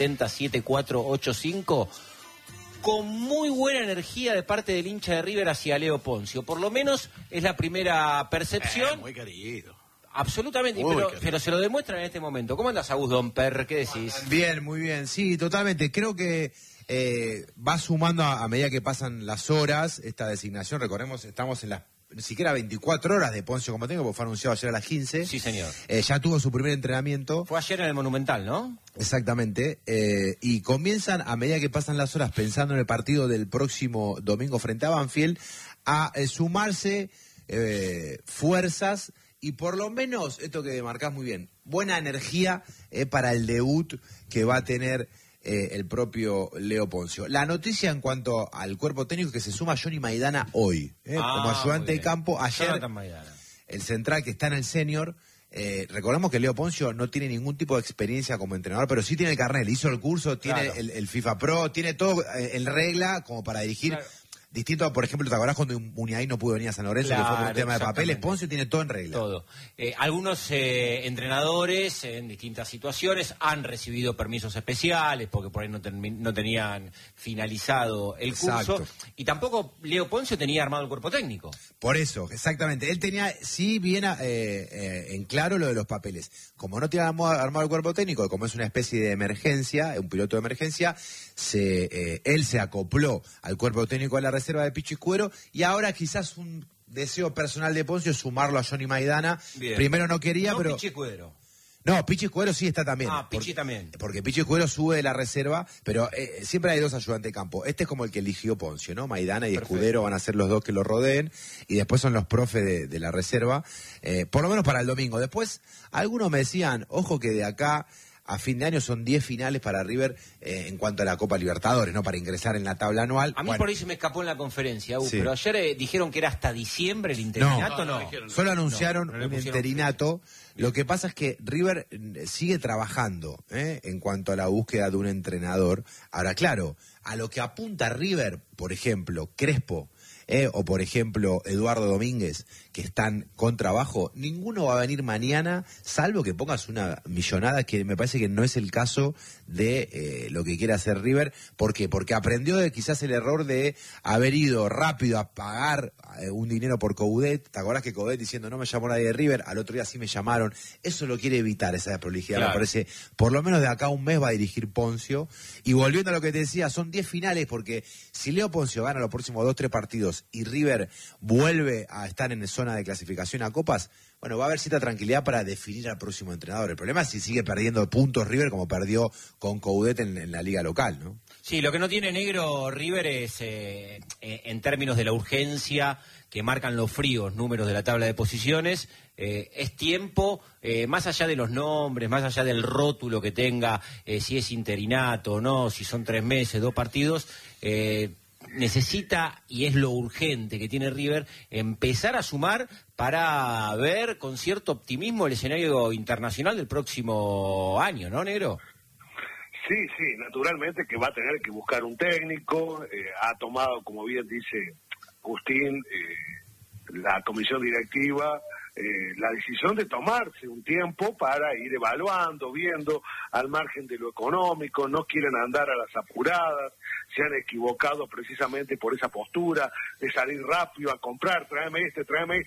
7485, con muy buena energía de parte del hincha de River hacia Leo Poncio. Por lo menos es la primera percepción. Muy querido. Absolutamente, pero se lo demuestran en este momento. ¿Cómo andas, Agus Domper? ¿Qué decís? Bien, muy bien. Sí, totalmente. Creo que va sumando a medida que pasan las horas esta designación. Recordemos, estamos en las ni siquiera 24 horas de Poncio como tengo, porque fue anunciado ayer a las 15. Sí, señor. Ya tuvo su primer entrenamiento. Fue ayer en el Monumental, ¿no? Exactamente. Y comienzan, a medida que pasan las horas, pensando en el partido del próximo domingo frente a Banfield, a sumarse fuerzas y por lo menos, esto que marcás muy bien, buena energía para el debut que va a tener el propio Leo Poncio. La noticia en cuanto al cuerpo técnico es que se suma Johnny Maidana hoy, como ayudante de campo. Ayer el central que está en el senior, recordemos que Leo Poncio no tiene ningún tipo de experiencia como entrenador, pero sí tiene el carnet, hizo el curso, tiene el FIFA Pro, tiene todo en regla como para dirigir. Claro. Distinto, por ejemplo, ¿te acordás cuando Muniain no pudo venir a San Lorenzo, que fue por un tema de papeles? Poncio tiene todo en regla. Todo. Algunos entrenadores en distintas situaciones han recibido permisos especiales porque por ahí no tenían finalizado el curso. Y tampoco Leo Poncio tenía armado el cuerpo técnico. Por eso, exactamente. Él tenía, sí, bien en claro lo de los papeles. Como no tiene armado el cuerpo técnico, como es una especie de emergencia, un piloto de emergencia, él se acopló al cuerpo técnico de la reserva de Pichi Escudero, y ahora quizás un deseo personal de Poncio es sumarlo a Johnny Maidana. Bien. Primero no quería, pero... Pichi Escudero. No, Pichi Escudero sí está también. Pichi también. Porque Pichi Escudero sube de la reserva, pero siempre hay dos ayudantes de campo. Este es como el que eligió Poncio, ¿no? Maidana y Escudero van a ser los dos que lo rodeen, y después son los profes de la reserva, por lo menos para el domingo. Después, algunos me decían, ojo que de acá a fin de año son 10 finales para River en cuanto a la Copa Libertadores, ¿no? Para ingresar en la tabla anual. A mí por ahí se me escapó en la conferencia, pero ayer dijeron que era hasta diciembre el interinato, ¿no? Solo anunciaron un interinato. Lo que pasa es que River sigue trabajando en cuanto a la búsqueda de un entrenador. Ahora, claro, a lo que apunta River, por ejemplo, Crespo, o por ejemplo Eduardo Domínguez, que están con trabajo, ninguno va a venir mañana, salvo que pongas una millonada, que me parece que no es el caso de lo que quiere hacer River. ¿Por qué? Porque aprendió de quizás el error de haber ido rápido a pagar un dinero por Coudet. ¿Te acordás que Coudet diciendo no me llamó nadie de River? Al otro día sí me llamaron. Eso lo quiere evitar, esa prolijidad. Claro. Me parece, por lo menos de acá a un mes va a dirigir Poncio. Y volviendo a lo que te decía, son 10 finales, porque si Leo Poncio gana los próximos 2-3 partidos y River vuelve a estar en zona de clasificación a Copas, bueno, va a haber cierta tranquilidad para definir al próximo entrenador. El problema es si sigue perdiendo puntos River como perdió con Coudet en la liga local, ¿no? Sí, lo que no tiene negro River es, en términos de la urgencia que marcan los fríos números de la tabla de posiciones, es tiempo, más allá de los nombres, más allá del rótulo que tenga, si es interinato o no, si son 3 meses, 2 partidos, necesita, y es lo urgente que tiene River, empezar a sumar para ver con cierto optimismo el escenario internacional del próximo año, ¿no, negro? Sí, naturalmente que va a tener que buscar un técnico. Ha tomado, como bien dice Agustín, la comisión directiva, la decisión de tomarse un tiempo para ir evaluando, viendo al margen de lo económico. No quieren andar a las apuradas, se han equivocado precisamente por esa postura de salir rápido a comprar, tráeme este,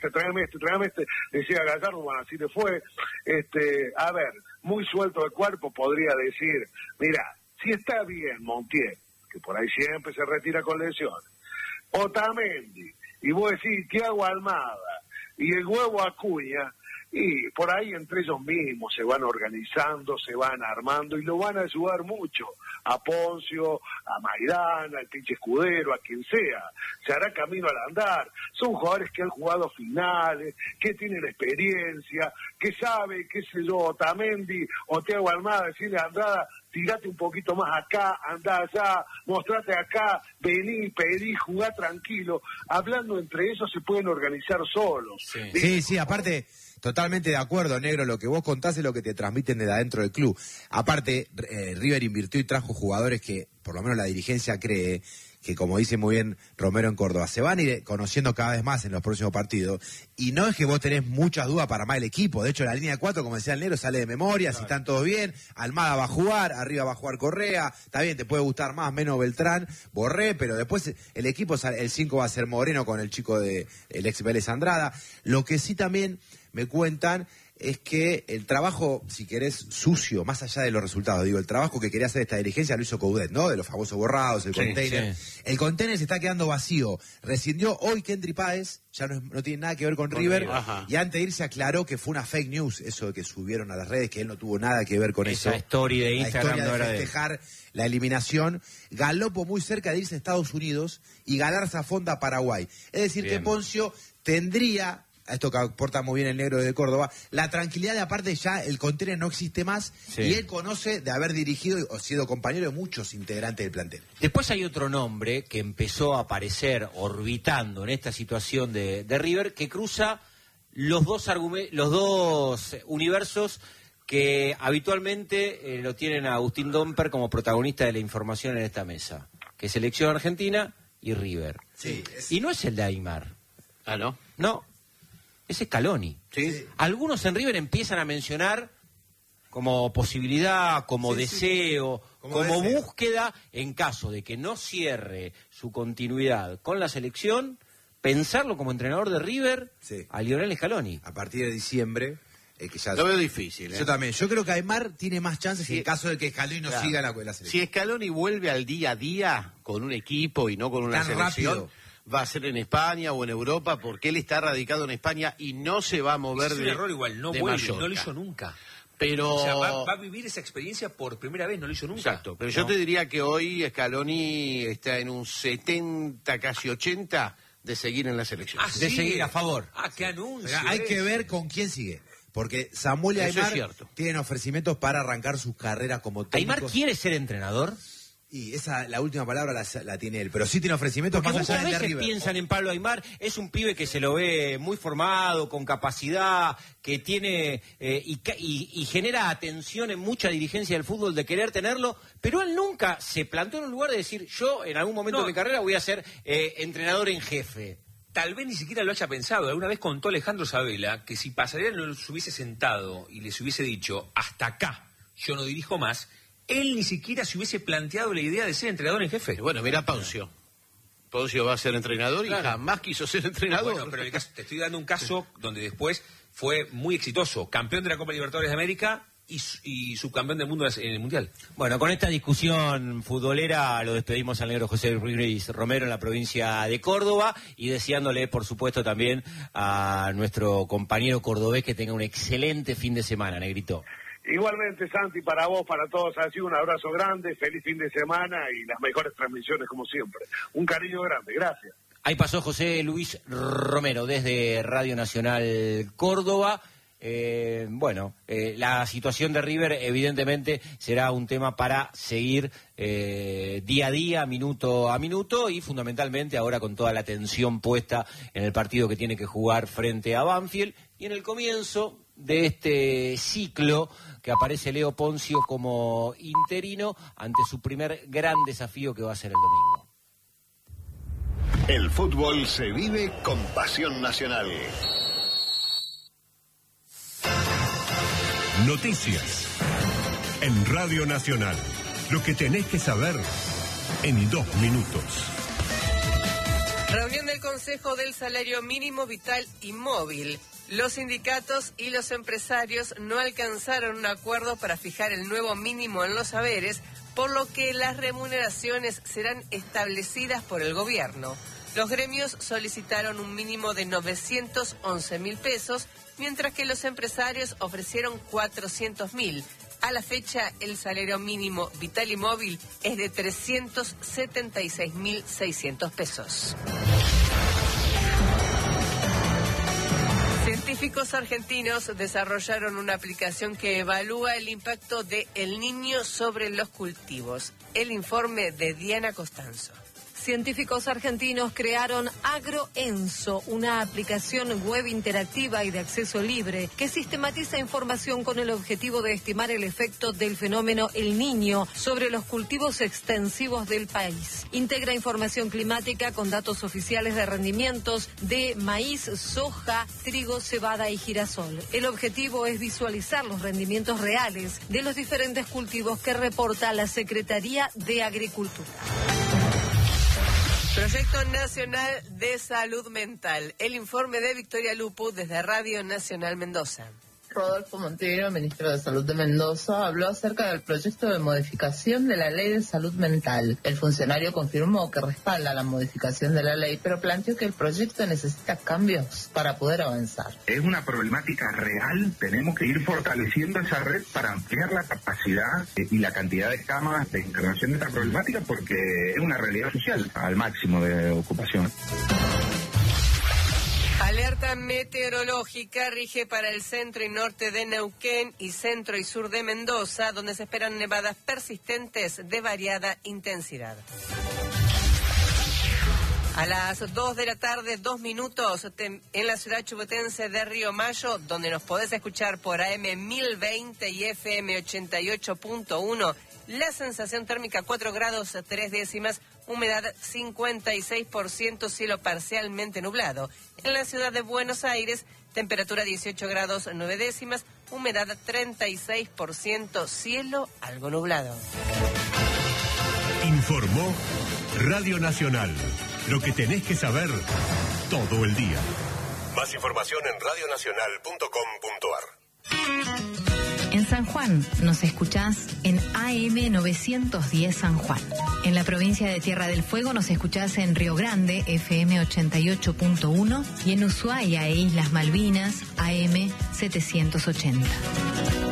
decía Gallardo, bueno, así le fue. A ver, muy suelto de cuerpo podría decir, mira, si está bien Montiel, que por ahí siempre se retira con lesiones, Otamendi, y vos decís Thiago Almada, y el huevo Acuña, y por ahí entre ellos mismos se van organizando, se van armando, y lo van a ayudar mucho a Poncio, a Maidana, al pinche Escudero, a quien sea. Se hará camino al andar. Son jugadores que han jugado finales, que tienen experiencia, que sabe, qué sé yo, Otamendi o Thiago Almada, decirle a Andrada, tirate un poquito más acá, andá allá, mostrate acá, vení, pedí, jugá tranquilo. Hablando entre ellos se pueden organizar solos. Sí, aparte, totalmente de acuerdo, negro, lo que vos contás es lo que te transmiten desde adentro del club. Aparte, River invirtió y trajo jugadores que por lo menos la dirigencia cree, que como dice muy bien Romero en Córdoba, se van a ir conociendo cada vez más en los próximos partidos, y no es que vos tenés muchas dudas para armar el equipo. De hecho, la línea de 4, como decía el Negro, sale de memoria, claro. Si están todos bien, Almada va a jugar, arriba va a jugar Correa, está bien, te puede gustar más, menos Beltrán, Borré, pero después el equipo, el 5 va a ser Moreno con el chico de el ex Vélez Andrada. Lo que sí también me cuentan es que el trabajo, si querés, sucio, más allá de los resultados, digo, el trabajo que quería hacer esta dirigencia lo hizo Coudet, ¿no? De los famosos borrados, el container. Sí. El container se está quedando vacío. Rescindió hoy Kendry Páez, ya no tiene nada que ver con River, y antes de irse aclaró que fue una fake news, eso de que subieron a las redes, que él no tuvo nada que ver con eso. Esa story de Instagram no era de festejar la eliminación. Galopo muy cerca de irse a Estados Unidos y Galarza a Fonda a Paraguay. Es decir, bien, que Poncio tendría, a esto que aporta muy bien el Negro de Córdoba, la tranquilidad de aparte ya el container no existe más, sí, y él conoce de haber dirigido o sido compañero de muchos integrantes del plantel. Después hay otro nombre que empezó a aparecer orbitando en esta situación de River, que cruza los dos universos que habitualmente lo tienen a Agustín Domper como protagonista de la información en esta mesa, que es Selección Argentina y River. Sí, y no es el de Aymar. Ah, ¿no? No. Es Scaloni. Sí. Algunos en River empiezan a mencionar como posibilidad, como deseo, como búsqueda, en caso de que no cierre su continuidad con la selección, pensarlo como entrenador de River, a Lionel Scaloni. A partir de diciembre, que ya lo veo difícil. Yo también. Yo creo que Aymar tiene más chances en caso de que Scaloni no siga la selección. Si Scaloni vuelve al día a día con un equipo y no con una selección, rápido, va a ser en España o en Europa, porque él está radicado en España y no se va a mover es un error igual, no vuelve, Mallorca. No lo hizo nunca. Pero... O sea, va a vivir esa experiencia por primera vez, no lo hizo nunca. Exacto, pero yo te diría que hoy Scaloni está en un 70, casi 80 de seguir en la selección. De seguir a favor. Qué anuncio. Hay que ver con quién sigue. Porque Samuel y Aymar tienen ofrecimientos para arrancar sus carreras como técnicos. ¿Aymar quiere ser entrenador? Y la última palabra la tiene él, pero sí tiene ofrecimientos más allá del de River. Piensan en Pablo Aymar, es un pibe que se lo ve muy formado, con capacidad, que tiene y genera atención en mucha dirigencia del fútbol de querer tenerlo, pero él nunca se plantó en un lugar de decir, yo en algún momento de mi carrera voy a ser entrenador en jefe. Tal vez ni siquiera lo haya pensado. Alguna vez contó Alejandro Sabela que si Pasarela no se hubiese sentado y les hubiese dicho, hasta acá, yo no dirijo más, él ni siquiera se hubiese planteado la idea de ser entrenador en jefe. Bueno, mira Poncio. Poncio va a ser entrenador y jamás quiso ser entrenador. Bueno, pero te estoy dando un caso donde después fue muy exitoso. Campeón de la Copa Libertadores de América y subcampeón del mundo en el Mundial. Bueno, con esta discusión futbolera lo despedimos al Negro José Luis Romero en la provincia de Córdoba y deseándole, por supuesto, también a nuestro compañero cordobés que tenga un excelente fin de semana, Negrito. Igualmente, Santi, para vos, para todos, así un abrazo grande, feliz fin de semana y las mejores transmisiones como siempre. Un cariño grande, gracias. Ahí pasó José Luis Romero desde Radio Nacional Córdoba. La situación de River evidentemente será un tema para seguir día a día, minuto a minuto y fundamentalmente ahora con toda la atención puesta en el partido que tiene que jugar frente a Banfield y en el comienzo de este ciclo que aparece Leo Poncio como interino ante su primer gran desafío que va a ser el domingo. El fútbol se vive con pasión nacional. Noticias en Radio Nacional. Lo que tenés que saber en 2 minutos. Reunión del Consejo del Salario Mínimo Vital y Móvil. Los sindicatos y los empresarios no alcanzaron un acuerdo para fijar el nuevo mínimo en los haberes, por lo que las remuneraciones serán establecidas por el gobierno. Los gremios solicitaron un mínimo de 911.000 pesos, mientras que los empresarios ofrecieron 400.000. A la fecha, el salario mínimo vital y móvil es de 376.600 pesos. Científicos argentinos desarrollaron una aplicación que evalúa el impacto de El Niño sobre los cultivos. El informe de Diana Costanzo. Científicos argentinos crearon AgroEnso, una aplicación web interactiva y de acceso libre que sistematiza información con el objetivo de estimar el efecto del fenómeno El Niño sobre los cultivos extensivos del país. Integra información climática con datos oficiales de rendimientos de maíz, soja, trigo, cebada y girasol. El objetivo es visualizar los rendimientos reales de los diferentes cultivos que reporta la Secretaría de Agricultura. Proyecto Nacional de Salud Mental. El informe de Victoria Lupu desde Radio Nacional Mendoza. Rodolfo Montenegro, ministro de Salud de Mendoza, habló acerca del proyecto de modificación de la Ley de Salud Mental. El funcionario confirmó que respalda la modificación de la ley, pero planteó que el proyecto necesita cambios para poder avanzar. Es una problemática real, tenemos que ir fortaleciendo esa red para ampliar la capacidad y la cantidad de camas de intervención de esta problemática, porque es una realidad social al máximo de ocupación. Alerta meteorológica rige para el centro y norte de Neuquén y centro y sur de Mendoza, donde se esperan nevadas persistentes de variada intensidad. A las 2 de la tarde, 2 minutos, en la ciudad chubutense de Río Mayo, donde nos podés escuchar por AM 1020 y FM 88.1, la sensación térmica 4 grados 3 décimas, humedad 56%, cielo parcialmente nublado. En la ciudad de Buenos Aires, temperatura 18 grados 9 décimas, humedad 36%, cielo algo nublado. Informó Radio Nacional. Lo que tenés que saber todo el día. Más información en radionacional.com.ar. En San Juan nos escuchás en AM 910 San Juan. En la provincia de Tierra del Fuego nos escuchás en Río Grande, FM 88.1, y en Ushuaia e Islas Malvinas, AM 780.